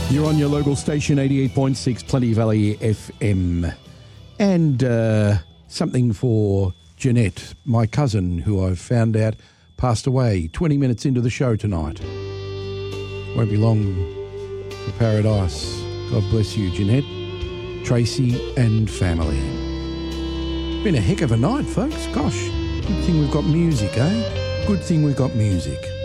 You're on your local station, 88.6 Plenty Valley FM. And something for Jeanette, my cousin, who I've found out passed away 20 minutes into the show tonight. Won't be long for paradise. God bless you, Jeanette, Tracy and family. Been a heck of a night, folks. Gosh, good thing we've got music, eh? Good thing we've got music.